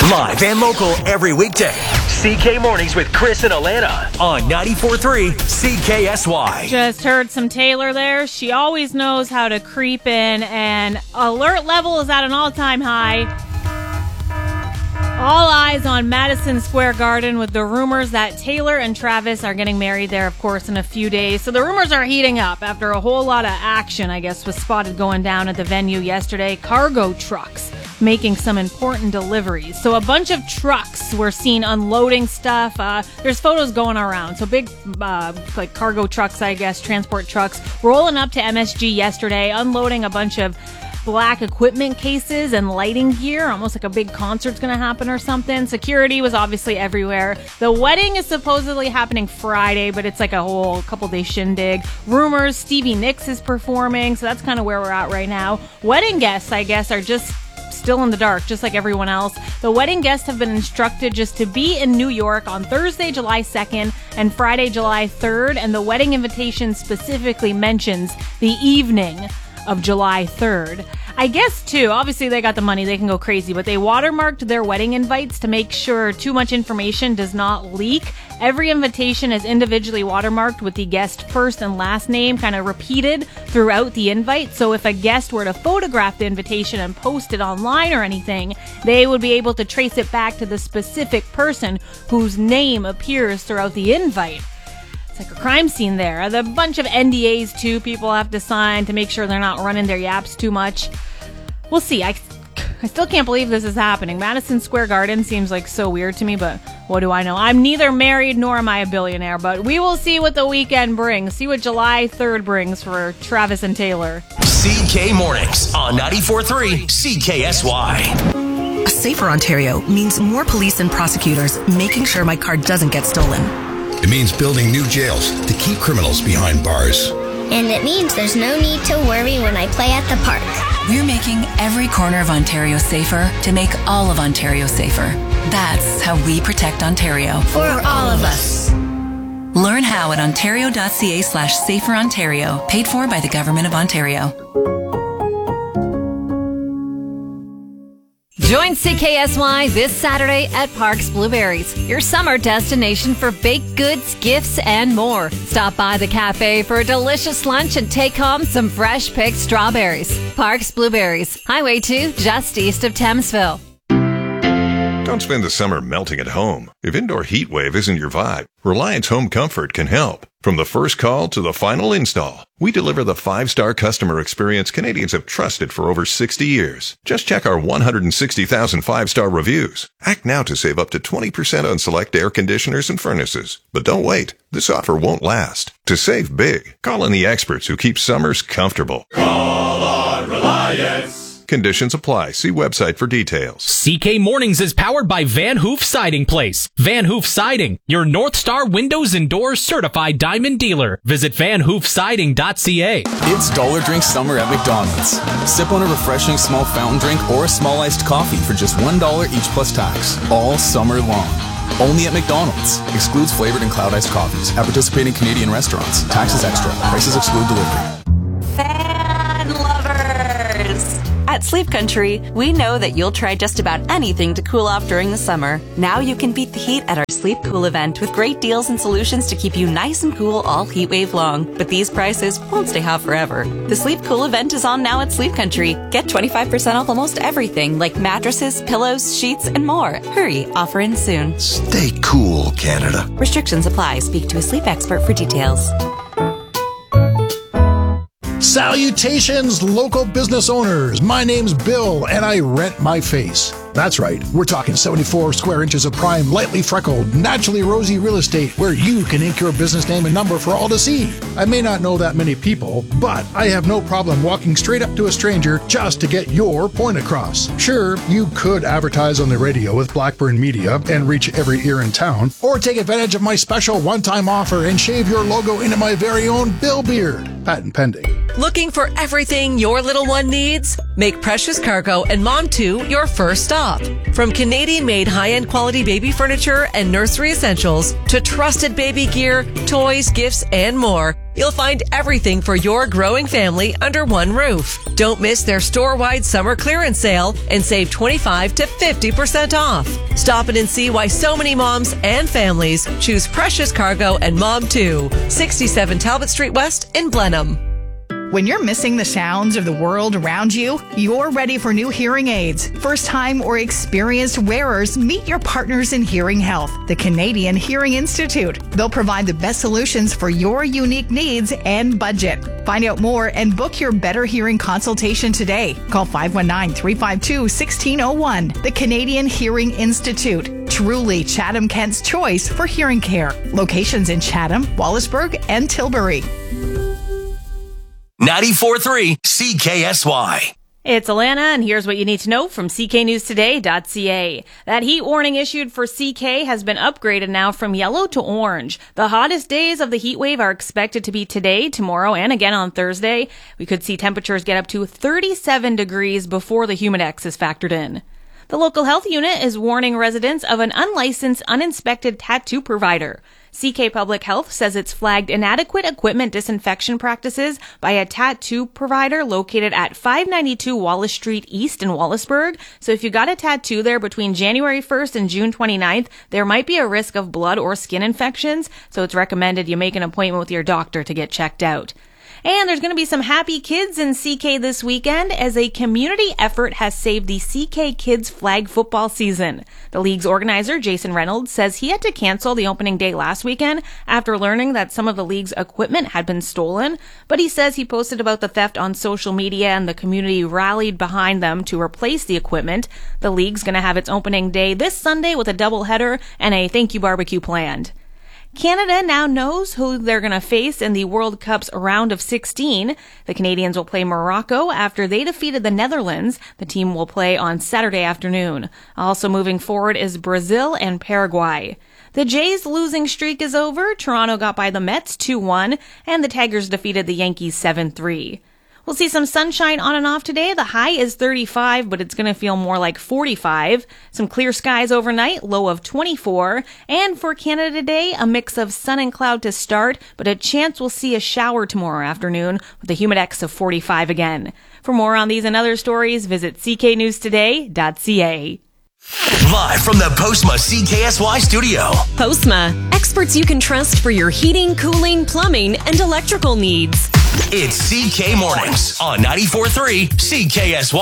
Live and local every weekday. CK Mornings with Chris and Alana on 94.3 CKSY. Just heard some Taylor there. She always knows how to creep in, and alert level is at an all-time high. All eyes on Madison Square Garden with the rumors that Taylor and Travis are getting married there, of course, in a few days. So the rumors are heating up after a whole lot of action, I guess, was spotted going down at the venue yesterday. Cargo trucks making some important deliveries. So a bunch of trucks were seen unloading stuff. There's photos going around. So big, like cargo trucks, I guess, transport trucks, rolling up to MSG yesterday, unloading a bunch of black equipment cases and lighting gear, almost like a big concert's going to happen or something. Security was obviously everywhere. The wedding is supposedly happening Friday, but it's like a whole couple-day shindig. Rumors, Stevie Nicks is performing, so that's kind of where we're at right now. Wedding guests, I guess, are just still in the dark, just like everyone else. The wedding guests have been instructed just to be in New York on Thursday, July 2nd and Friday, July 3rd, and the wedding invitation specifically mentions the evening of July 3rd. I guess, too, obviously they got the money, they can go crazy, but they watermarked their wedding invites to make sure too much information does not leak. Every invitation is individually watermarked with the guest first and last name kind of repeated throughout the invite. So if a guest were to photograph the invitation and post it online or anything, they would be able to trace it back to the specific person whose name appears throughout the invite. It's like a crime scene there. A bunch of NDAs, too, people have to sign to make sure they're not running their yaps too much. We'll see. I still can't believe this is happening. Madison Square Garden seems like so weird to me, but what do I know? I'm neither married nor am I a billionaire, but we will see what the weekend brings. See what July 3rd brings for Travis and Taylor. CK Mornings on 94.3 CKSY. A safer Ontario means more police and prosecutors making sure my car doesn't get stolen. It means building new jails to keep criminals behind bars. And it means there's no need to worry when I play at the park. We're making every corner of Ontario safer to make all of Ontario safer. That's how we protect Ontario. For all of us. Learn how at ontario.ca/saferontario. Paid for by the Government of Ontario. Join CKSY this Saturday at Parks Blueberries, your summer destination for baked goods, gifts, and more. Stop by the cafe for a delicious lunch and take home some fresh picked strawberries. Parks Blueberries, Highway 2, just east of Thamesville. Don't spend the summer melting at home. If indoor heat wave isn't your vibe, Reliance Home Comfort can help. From the first call to the final install, we deliver the 5-star customer experience Canadians have trusted for over 60 years. Just check our 160,000 5-star reviews. Act now to save up to 20% on select air conditioners and furnaces. But don't wait. This offer won't last. To save big, call in the experts who keep summers comfortable. Call on Reliance. Conditions apply. See website for details. CK Mornings is powered by Van Hoof Siding Place. Van Hoof Siding, your North Star Windows and Doors certified diamond dealer. Visit vanhoofsiding.ca. It's Dollar Drink Summer at McDonald's. Sip on a refreshing small fountain drink or a small iced coffee for just $1 each plus tax. All summer long. Only at McDonald's. Excludes flavored and cloud iced coffees. At participating Canadian restaurants. Taxes extra. Prices exclude delivery. Fan lovers! At Sleep Country, we know that you'll try just about anything to cool off during the summer. Now you can beat the heat at our Sleep Cool event with great deals and solutions to keep you nice and cool all heat wave long. But these prices won't stay hot forever. The Sleep Cool event is on now at Sleep Country. Get 25% off almost everything like mattresses, pillows, sheets, and more. Hurry, offer ends soon. Stay cool, Canada. Restrictions apply. Speak to a sleep expert for details. Salutations, local business owners. My name's Bill, and I rent my face. That's right, we're talking 74 square inches of prime, lightly freckled, naturally rosy real estate where you can ink your business name and number for all to see. I may not know that many people, but I have no problem walking straight up to a stranger just to get your point across. Sure, you could advertise on the radio with Blackburn Media and reach every ear in town, or take advantage of my special one-time offer and shave your logo into my very own Bill beard. Patent pending. Looking for everything your little one needs? Make Precious Cargo and Mom 2 your first stop. shop. From Canadian-made high-end quality baby furniture and nursery essentials to trusted baby gear, toys, gifts, and more, you'll find everything for your growing family under one roof. Don't miss their store-wide summer clearance sale and save 25 to 50% off. Stop in and see why so many moms and families choose Precious Cargo and Mom 2, 67 Talbot Street West in Blenheim. When you're missing the sounds of the world around you, you're ready for new hearing aids. First-time or experienced wearers, meet your partners in hearing health, the Canadian Hearing Institute. They'll provide the best solutions for your unique needs and budget. Find out more and book your better hearing consultation today. Call 519-352-1601. The Canadian Hearing Institute. Truly Chatham-Kent's choice for hearing care. Locations in Chatham, Wallaceburg, and Tilbury. 94.3 CKSY. It's Alana, and here's what you need to know from cknewstoday.ca. That heat warning issued for CK has been upgraded now from yellow to orange. The hottest days of the heat wave are expected to be today, tomorrow, and again on Thursday. We could see temperatures get up to 37 degrees before the humidex is factored in. The local health unit is warning residents of an unlicensed, uninspected tattoo provider. CK Public Health says it's flagged inadequate equipment disinfection practices by a tattoo provider located at 592 Wallace Street East in Wallaceburg. So if you got a tattoo there between January 1st and June 29th, there might be a risk of blood or skin infections. So it's recommended you make an appointment with your doctor to get checked out. And there's going to be some happy kids in CK this weekend as a community effort has saved the CK Kids flag football season. The league's organizer, Jason Reynolds, says he had to cancel the opening day last weekend after learning that some of the league's equipment had been stolen. But he says he posted about the theft on social media and the community rallied behind them to replace the equipment. The league's going to have its opening day this Sunday with a doubleheader and a thank you barbecue planned. Canada now knows who they're going to face in the World Cup's round of 16. The Canadians will play Morocco after they defeated the Netherlands. The team will play on Saturday afternoon. Also moving forward is Brazil and Paraguay. The Jays' losing streak is over. Toronto got by the Mets 2-1, and the Tigers defeated the Yankees 7-3. We'll see some sunshine on and off today. The high is 35, but it's going to feel more like 45. Some clear skies overnight, low of 24. And for Canada today, a mix of sun and cloud to start, but a chance we'll see a shower tomorrow afternoon with a humidex of 45 again. For more on these and other stories, visit cknewstoday.ca. Live from the Postma CKSY studio. Postma, experts you can trust for your heating, cooling, plumbing, and electrical needs. It's CK Mornings on 94.3 CKSY.